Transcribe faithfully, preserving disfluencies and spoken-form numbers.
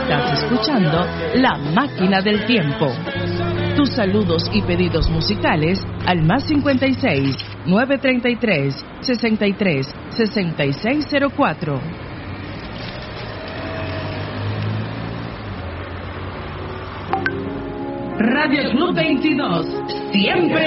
Estás escuchando La Máquina del Tiempo. Tus saludos y pedidos musicales al más cincuenta y seis, nueve treinta y tres, sesenta y tres, sesenta y seis cero cuatro. Radio Club veintidós, siempre